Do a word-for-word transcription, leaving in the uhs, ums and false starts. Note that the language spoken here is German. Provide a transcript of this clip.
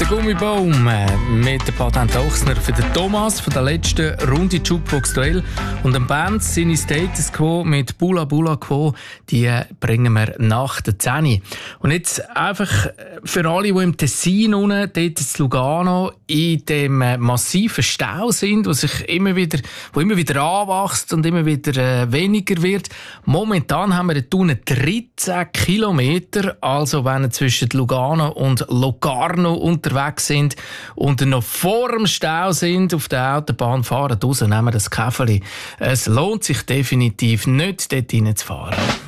Der Gummibaum mit dem Patent Ochsner für den Thomas von der letzten Runde Jukebox Duell und dem Band seine Status Quo mit Bula Bula Quo, die bringen wir nach der zehn. Und jetzt einfach für alle, die im Tessin unten, dort in Lugano, in dem massiven Stau sind, wo sich immer wieder, wo immer wieder anwächst und immer wieder äh, weniger wird. Momentan haben wir dort unten dreizehn Kilometer, also wenn ihr zwischen Lugano und Locarno unterwegs sind und noch vor dem Stau sind, auf der Autobahn fahren, raus, nehmen das Käferli. Es lohnt sich definitiv nicht, dort reinzufahren.